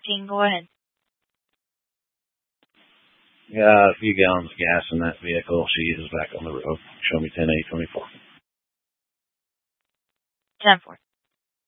14, go ahead. Got a few gallons of gas in that vehicle. She is back on the road. Show me 10-8-24. 10-4.